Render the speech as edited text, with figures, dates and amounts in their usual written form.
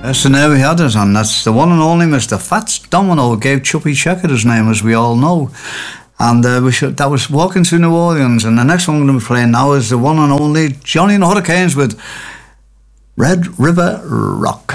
Yes, and there we had it, and that's the one and only Mr. Fats Domino gave Chuppy Checker his name, as we all know. And that was Walking Through New Orleans, and the next one I'm going to be playing now is the one and only Johnny and the Hurricanes with Red River Rock.